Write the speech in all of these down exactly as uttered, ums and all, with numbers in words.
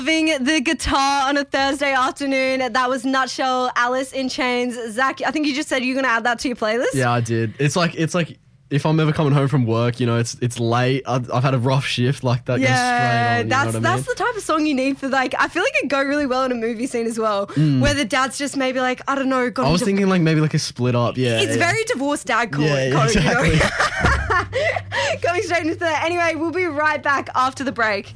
Loving the guitar on a Thursday afternoon. That was Nutshell, Alice in Chains. Zach, I think you just said you're going to add that to your playlist. Yeah, I did. It's like it's like if I'm ever coming home from work, you know, it's it's late. I've, I've had a rough shift like that. Yeah, straight on, that's you know what that's I mean? the type of song you need for like. I feel like it'd go really well in a movie scene as well, Mm. where the dad's just maybe like I don't know. Got I was into- thinking like maybe like a split up. Yeah, It's yeah. very divorced dad call Yeah, it. yeah, Call it, exactly. you know? Going straight into that. Anyway, we'll be right back after the break.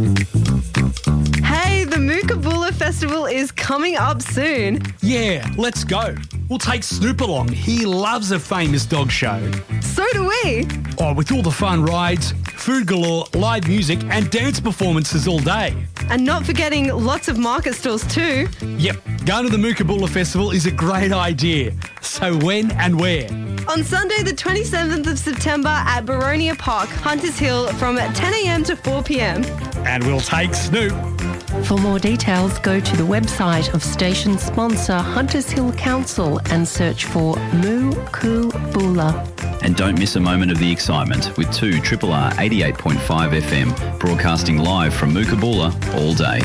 Hey, the Mookaboola Festival is coming up soon. Yeah, let's go. We'll take Snoop along. He loves a famous dog show. So do we. Oh, with all the fun rides, food galore, live music and dance performances all day. And not forgetting lots of market stalls too. Yep, going to the Mookaboola Festival is a great idea. So when and where? On Sunday, the twenty-seventh of September at Baronia Park, Hunters Hill, from ten a.m. to four p.m. And we'll take Snoop. For more details, go to the website of station sponsor Hunters Hill Council and search for Mookaboola. And don't miss a moment of the excitement with two Triple R eighty-eight point five F M broadcasting live from Mookaboola all day.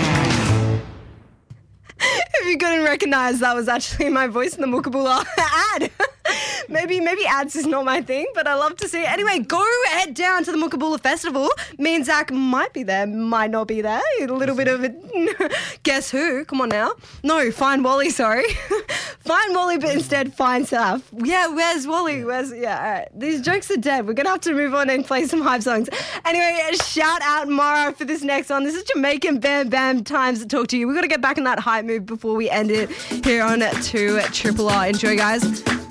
If you couldn't recognise, that was actually my voice in the Mookaboola ad. Maybe maybe ads is not my thing, but I love to see it. Anyway, go head down to the Mookaboola Festival. Me and Zach might be there, might not be there. A little bit of a guess who? Come on now. No, find Wally, sorry. Find Wally, but instead find Saf. Yeah, where's Wally? Where's yeah, all right. These jokes are dead. We're gonna have to move on and play some hype songs. Anyway, shout out Mara for this next one. This is Jamaican Bam Bam Times to Talk to You. We've got to get back in that hype mood before we end it here on two Triple R. Enjoy, guys.